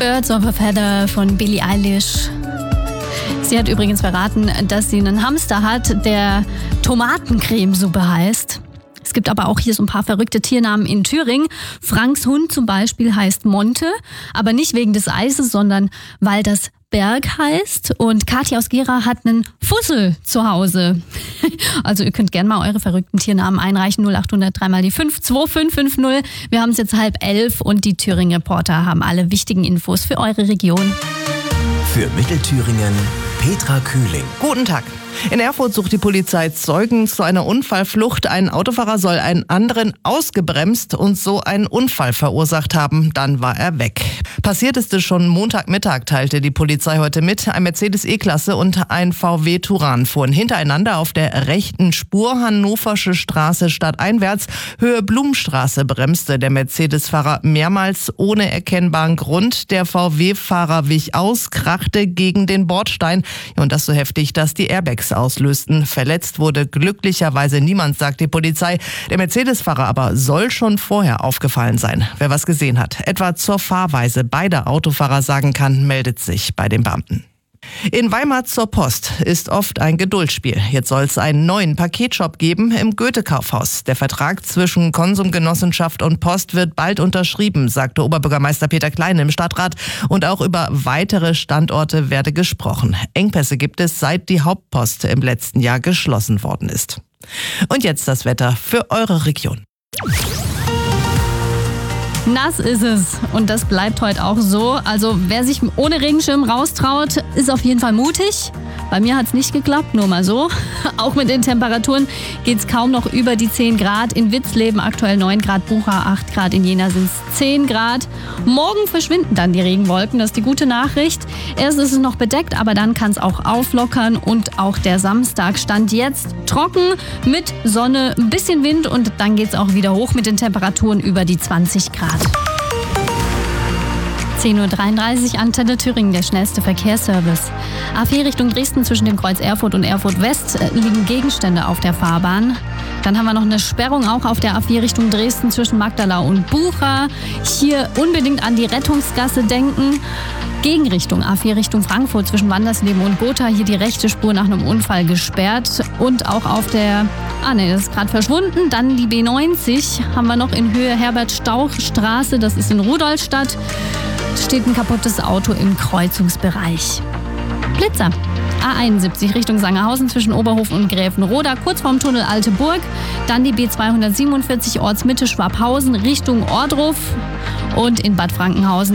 Birds of a Feather von Billie Eilish. Sie hat übrigens verraten, dass sie einen Hamster hat, der Tomatencremesuppe heißt. Es gibt aber auch hier so ein paar verrückte Tiernamen in Thüringen. Franks Hund zum Beispiel heißt Monte, aber nicht wegen des Eises, sondern weil das Berg heißt. Und Kathi aus Gera hat einen Fussel zu Hause. Also ihr könnt gerne mal eure verrückten Tiernamen einreichen. 0800 3 mal die 5 2550. Wir haben es jetzt 10:30 und die Thüringen-Reporter haben alle wichtigen Infos für eure Region. Für Mittelthüringen Petra Kühling. Guten Tag. In Erfurt sucht die Polizei Zeugen zu einer Unfallflucht. Ein Autofahrer soll einen anderen ausgebremst und so einen Unfall verursacht haben. Dann war er weg. Passiert ist es schon Montagmittag, teilte die Polizei heute mit. Ein Mercedes E-Klasse und ein VW Touran fuhren hintereinander auf der rechten Spur Hannoversche Straße stadteinwärts. Höhe Blumenstraße bremste der Mercedes-Fahrer mehrmals ohne erkennbaren Grund. Der VW-Fahrer wich aus, krachte gegen den Bordstein. Und das so heftig, dass die Airbags auslösten. Verletzt wurde glücklicherweise niemand, sagt die Polizei. Der Mercedes-Fahrer aber soll schon vorher aufgefallen sein. Wer was gesehen hat, etwa zur Fahrweise beider Autofahrer sagen kann, meldet sich bei den Beamten. In Weimar zur Post ist oft ein Geduldsspiel. Jetzt soll es einen neuen Paketshop geben im Goethe-Kaufhaus. Der Vertrag zwischen Konsumgenossenschaft und Post wird bald unterschrieben, sagte Oberbürgermeister Peter Klein im Stadtrat. Und auch über weitere Standorte werde gesprochen. Engpässe gibt es, seit die Hauptpost im letzten Jahr geschlossen worden ist. Und jetzt das Wetter für eure Region. Nass ist es und das bleibt heute auch so. Also wer sich ohne Regenschirm raustraut, ist auf jeden Fall mutig. Bei mir hat es nicht geklappt, nur mal so. Auch mit den Temperaturen geht es kaum noch über die 10 Grad. In Witzleben aktuell 9 Grad, Bucha 8 Grad, in Jena sind es 10 Grad. Morgen verschwinden dann die Regenwolken, das ist die gute Nachricht. Erst ist es noch bedeckt, aber dann kann es auch auflockern. Und auch der Samstag stand jetzt trocken mit Sonne, ein bisschen Wind und dann geht es auch wieder hoch mit den Temperaturen über die 20 Grad. 10:33 Uhr, Antenne Thüringen, der schnellste Verkehrsservice. A4 Richtung Dresden zwischen dem Kreuz Erfurt und Erfurt West liegen Gegenstände auf der Fahrbahn. Dann haben wir noch eine Sperrung auch auf der A4 Richtung Dresden zwischen Magdala und Bucha. Hier unbedingt an die Rettungsgasse denken. Gegenrichtung A4 Richtung Frankfurt zwischen Wandersleben und Gotha. Hier die rechte Spur nach einem Unfall gesperrt. Und auch auf der, das ist gerade verschwunden. Dann die B90 haben wir noch in Höhe Herbert-Stauch-Straße. Das ist in Rudolstadt. Steht ein kaputtes Auto im Kreuzungsbereich. Blitzer. A71 Richtung Sangerhausen zwischen Oberhof und Gräfenroda, kurz vorm Tunnel Alte Burg. Dann die B247 Ortsmitte Schwabhausen Richtung Ohrdruf und in Bad Frankenhausen